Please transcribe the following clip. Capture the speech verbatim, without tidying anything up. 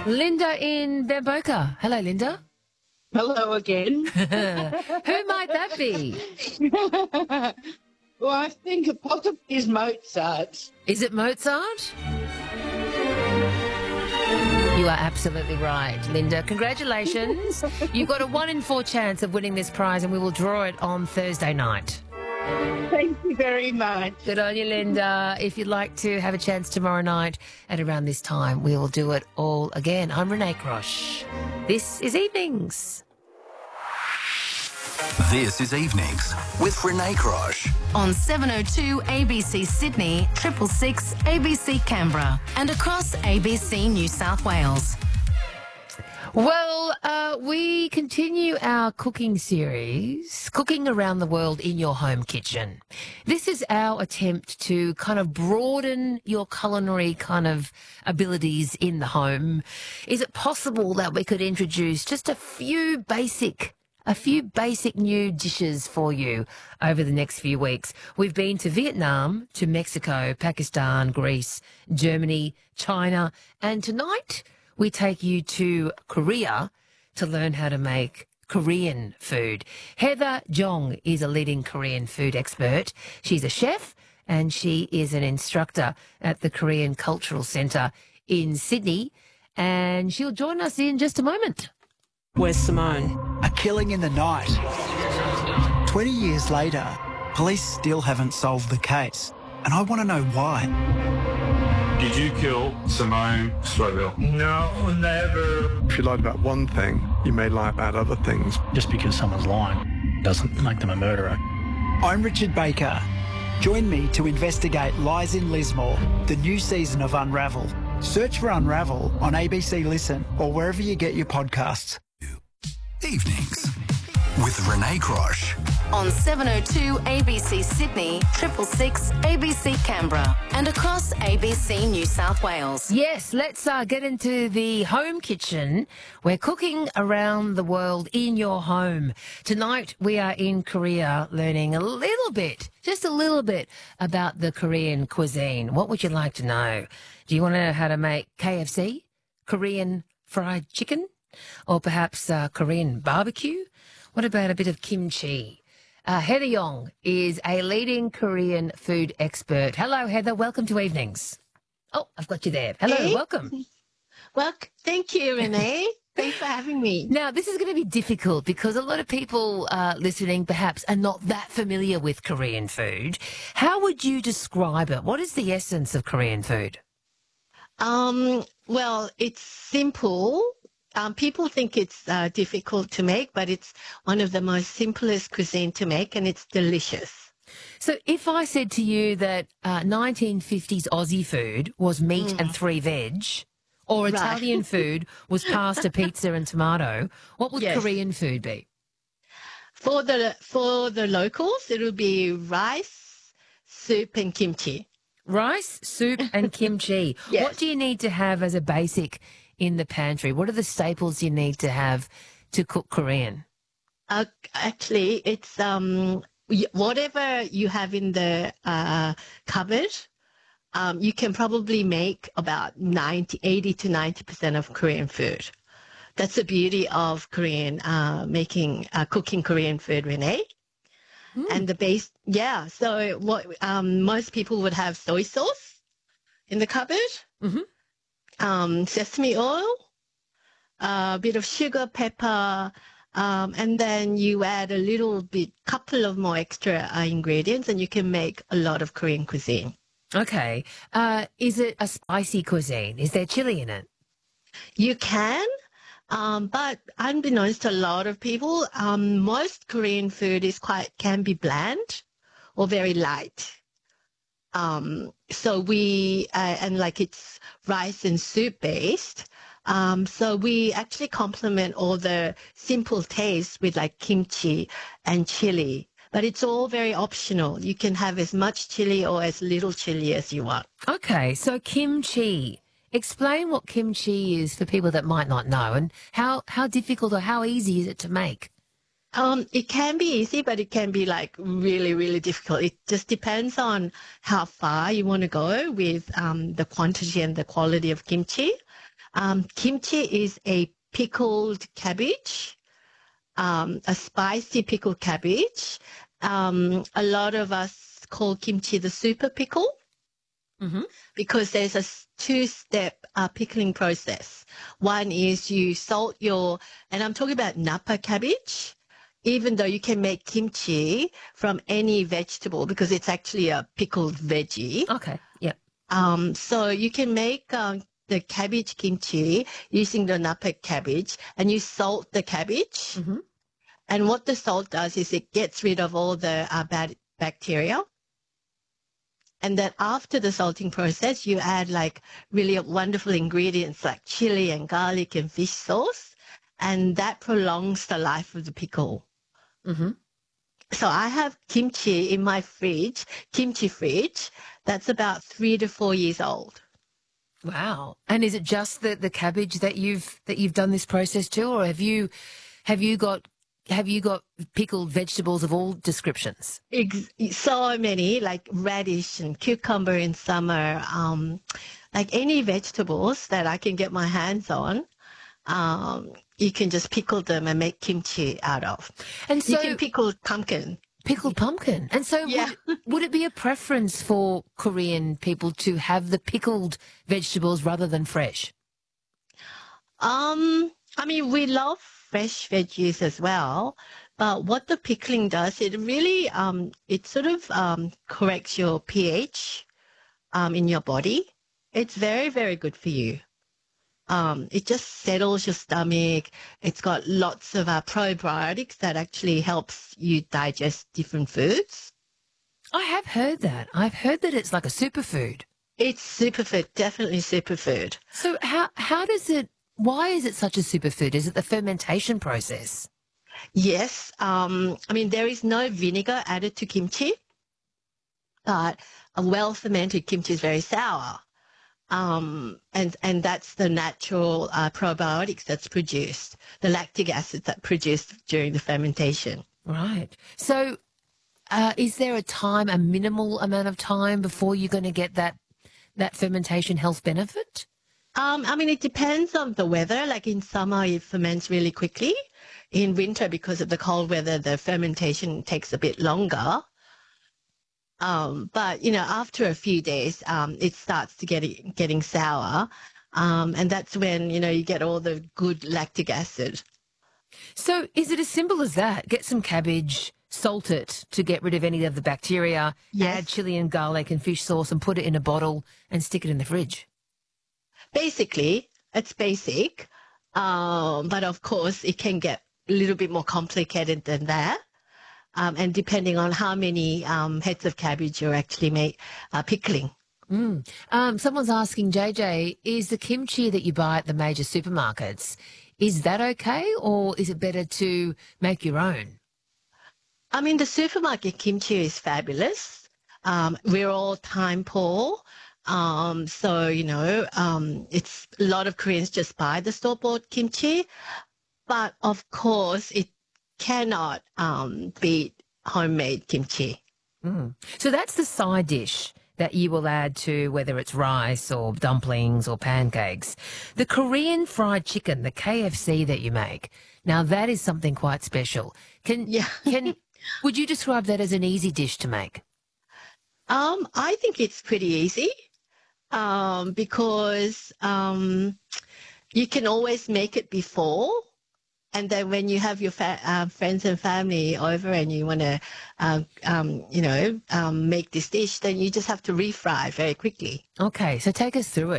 Linda in Bamboka. Hello, Linda. Hello again. Who might that be? Well, I think it possibly is Mozart. Is it Mozart? You are absolutely right, Linda. Congratulations. You've got a one in four chance of winning this prize, and we will draw it on Thursday night. Thank you very much. Good on you, Linda. If you'd like to have a chance tomorrow night at around this time, we will do it all again. I'm Renee Crosh. This is Evenings. This is Evenings with Renee Crosh. On seven oh two A B C Sydney, triple six A B C Canberra, and across A B C New South Wales. Well, uh, we continue our cooking series, Cooking Around the World in Your Home Kitchen. This is our attempt to kind of broaden your culinary kind of abilities in the home. Is it possible that we could introduce just a few basic A few basic new dishes for you over the next few weeks? We've been to Vietnam, to Mexico, Pakistan, Greece, Germany, China, and tonight we take you to Korea to learn how to make Korean food. Heather Jong is a leading Korean food expert. She's a chef and she is an instructor at the Korean Cultural Centre in Sydney, and she'll join us in just a moment. Where's Simone? A killing in the night. twenty years later, police still haven't solved the case, and I want to know why. Did you kill Simone Stroville? No, never. If you lied about one thing, you may lie about other things. Just because someone's lying doesn't make them a murderer. I'm Richard Baker. Join me to investigate Lies in Lismore, the new season of Unravel. Search for Unravel on A B C Listen or wherever you get your podcasts. Evenings with Renee Crosh. On seven oh two A B C Sydney, triple six A B C Canberra, and across A B C New South Wales. Yes, let's uh, get into the home kitchen. We're cooking around the world in your home. Tonight we are in Korea learning a little bit, just a little bit, about the Korean cuisine. What would you like to know? Do you want to know how to make K F C, Korean fried chicken, or perhaps uh, Korean barbecue? What about a bit of kimchi? Uh, Heather Jong is a leading Korean food expert. Hello, Heather. Welcome to Evenings. Oh, I've got you there. Hello, Hey. welcome. Well, thank you, Renee. Thanks for having me. Now, this is going to be difficult because a lot of people uh, listening perhaps are not that familiar with Korean food. How would you describe it? What is the essence of Korean food? Um, well, it's simple. Um, people think it's uh, difficult to make, but it's one of the most simplest cuisine to make, and it's delicious. So if I said to you that uh, nineteen fifties Aussie food was meat Mm. and three veg, or Right. Italian food was pasta, pizza and tomato, what would Yes. Korean food be? For the for the locals, it'll be rice, soup, and kimchi. Rice, soup and kimchi. Yes. What do you need to have as a basic in the pantry? What are the staples you need to have to cook Korean? Uh, actually, it's um y- whatever you have in the uh, cupboard. Um, you can probably make about ninety, eighty to ninety percent of Korean food. That's the beauty of Korean uh, making uh, cooking Korean food, Renee. And the base, yeah. So what um, most people would have soy sauce in the cupboard, Mhm. um, sesame oil, a bit of sugar, pepper, um, and then you add a little bit, couple of more extra uh, ingredients, and you can make a lot of Korean cuisine. Okay. Uh, is it a spicy cuisine? Is there chili in it? You can, um, but unbeknownst to a lot of people, um, most Korean food is quite can be bland or very light. Um, so we uh, and like it's rice and soup based. Um, so we actually complement all the simple tastes with like kimchi and chili. But it's all very optional. You can have as much chili or as little chili as you want. Okay, so kimchi. Explain what kimchi is for people that might not know, and how, how difficult or how easy is it to make? Um, it can be easy, but it can be like really, really difficult. It just depends on how far you want to go with um, the quantity and the quality of kimchi. Um, kimchi is a pickled cabbage, um, a spicy pickled cabbage. Um, a lot of us call kimchi the super pickle. Mm-hmm. Because there's a two-step uh, pickling process. One is you salt your, and I'm talking about napa cabbage, even though you can make kimchi from any vegetable because it's actually a pickled veggie. Okay, yeah. Um, so you can make um, the cabbage kimchi using the napa cabbage, and you salt the cabbage. Mm-hmm. And what the salt does is it gets rid of all the uh, bad bacteria. And then after the salting process, you add like really wonderful ingredients like chili and garlic and fish sauce. And that prolongs the life of the pickle. Mm-hmm. So I have kimchi in my fridge, kimchi fridge, that's about three to four years old. Wow. And is it just the, the cabbage that you've that you've done this process to, or have you have you got Have you got pickled vegetables of all descriptions? Ex- so many, like radish and cucumber in summer, um, like any vegetables that I can get my hands on, um, you can just pickle them and make kimchi out of. And so you can pickle pumpkin. Pickled pumpkin. And so Yeah. would, would it be a preference for Korean people to have the pickled vegetables rather than fresh? Um, I mean, we love fresh veggies as well, but what the pickling does, it really, um, it sort of um, corrects your pH um, in your body. It's very, very good for you. Um, it just settles your stomach. It's got lots of uh, probiotics that actually helps you digest different foods. I have heard that. I've heard that it's like a superfood. It's superfood, definitely superfood. So how how does it, why is it such a superfood? Is it the fermentation process? Yes. Um, I mean, there is no vinegar added to kimchi, but a well-fermented kimchi is very sour. Um, and, and that's the natural uh, probiotics that's produced, the lactic acid that's produced during the fermentation. Right. So uh, is there a time, a minimal amount of time before you're going to get that, that fermentation health benefit? Um, I mean, it depends on the weather. Like in summer, it ferments really quickly. In winter, because of the cold weather, the fermentation takes a bit longer. Um, but, you know, after a few days, um, it starts to get getting sour. Um, and that's when, you know, you get all the good lactic acid. So is it as simple as that? Get some cabbage, salt it to get rid of any of the bacteria, Yes. add chili and garlic and fish sauce and put it in a bottle and stick it in the fridge? Basically, it's basic. Um, but of course, it can get a little bit more complicated than that. Um, and depending on how many um, heads of cabbage you're actually make, uh, pickling. Mm. Um, someone's asking, J J, is the kimchi that you buy at the major supermarkets, is that okay, or is it better to make your own? I mean, the supermarket kimchi is fabulous. Um, we're all time poor. Um, so, you know, um, it's a lot of Koreans just buy the store-bought kimchi. But, of course, it cannot um, beat homemade kimchi. Mm. So that's the side dish that you will add to whether it's rice or dumplings or pancakes. The Korean fried chicken, the K F C that you make, now that is something quite special. Can Yeah. can would you describe that as an easy dish to make? Um, I think it's pretty easy um, because um, you can always make it before. And then when you have your fa- uh, friends and family over and you want to, uh, um, you know, um, make this dish, then you just have to refry very quickly. Okay, so take us through it.